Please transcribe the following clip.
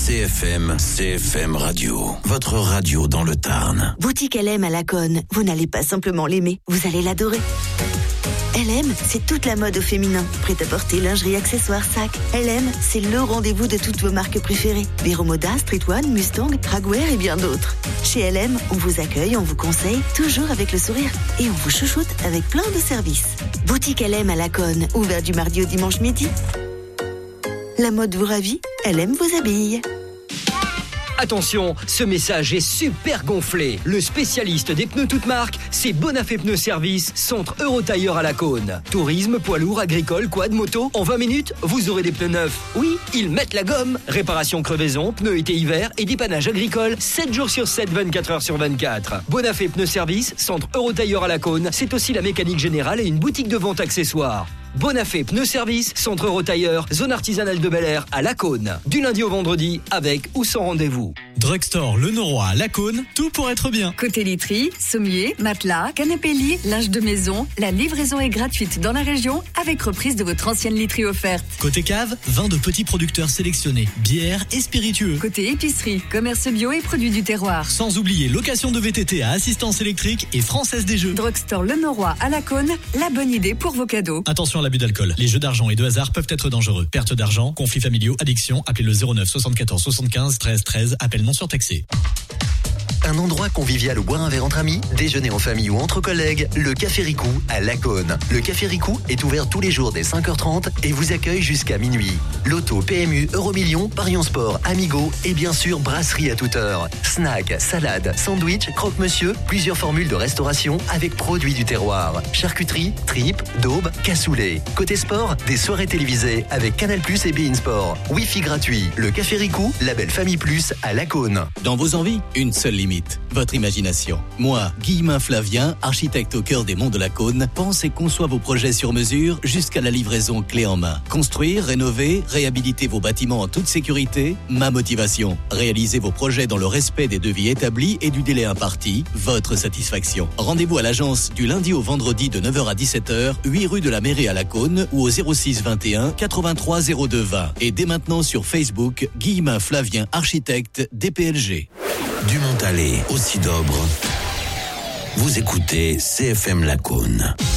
CFM Radio, votre radio dans le Tarn. Boutique LM à Laconne, vous n'allez pas simplement l'aimer, vous allez l'adorer. LM, c'est toute la mode au féminin. Prêt-à-porter, lingerie, accessoires, sacs. LM, c'est le rendez-vous de toutes vos marques préférées. Vero Moda, Street One, Mustang, Dragwear et bien d'autres. Chez LM, on vous accueille, on vous conseille, toujours avec le sourire. Et on vous chouchoute avec plein de services. Boutique LM à Laconne, ouvert du mardi au dimanche midi. La mode vous ravit, LM vous habille. Attention, ce message est super gonflé. Le spécialiste des pneus toutes marques, c'est Bonafé Pneus Service, centre Eurotailleur à Laconne. Tourisme, poids lourd, agricole, quad, moto, en 20 minutes, vous aurez des pneus neufs. Oui, ils mettent la gomme. Réparation crevaison, pneus été-hiver et dépannage agricole, 7 jours sur 7, 24 heures sur 24. Bonafé Pneus Service, centre Eurotailleur à Laconne, c'est aussi la mécanique générale et une boutique de vente accessoires. Bonafé Pneus Service, centre Eurotailleur, zone artisanale de Bel Air à Laconne. Du lundi au vendredi, avec ou sans rendez-vous. Drugstore Le Noroy à Laconne, tout pour être bien. Côté literie, sommier, matelas, canapé lit, linge de maison, la livraison est gratuite dans la région avec reprise de votre ancienne literie offerte. Côté cave, vin de petits producteurs sélectionnés, bières et spiritueux. Côté épicerie, commerce bio et produits du terroir. Sans oublier location de VTT à assistance électrique et Française des Jeux. Drugstore Le Noroy à Laconne, la bonne idée pour vos cadeaux. Attention à l'abus d'alcool. Les jeux d'argent et de hasard peuvent être dangereux. Perte d'argent, conflits familiaux, addiction, appelez le 09 74 75 13 13, appel non surtaxé. Un endroit convivial où boire un verre entre amis, déjeuner en famille ou entre collègues, le Café Ricou à Laconne. Le Café Ricou est ouvert tous les jours dès 5h30 et vous accueille jusqu'à minuit. Loto, PMU, Euromillions, Parions Sport, Amigo et bien sûr brasserie à toute heure. Snack, salade, sandwich, croque-monsieur, plusieurs formules de restauration avec produits du terroir. Charcuterie, tripes, daube, cassoulet. Côté sport, des soirées télévisées avec Canal+ et beIN Sport. Wi-Fi gratuit. Le Café Ricou, label Famille Plus à Laconne. Dans vos envies, une seule limite. Votre imagination. Moi, Guillemin Flavien, architecte au cœur des monts de Laconne, pense et conçoit vos projets sur mesure jusqu'à la livraison clé en main. Construire, rénover, réhabiliter vos bâtiments en toute sécurité, ma motivation. Réaliser vos projets dans le respect des devis établis et du délai imparti, votre satisfaction. Rendez-vous à l'agence du lundi au vendredi de 9h à 17h, 8 rue de la Mairie à Laconne ou au 06 21 83 02 20. Et dès maintenant sur Facebook, Guillemin Flavien, architecte DPLG. Du Montalet au Sidobre, vous écoutez CFM Laconne.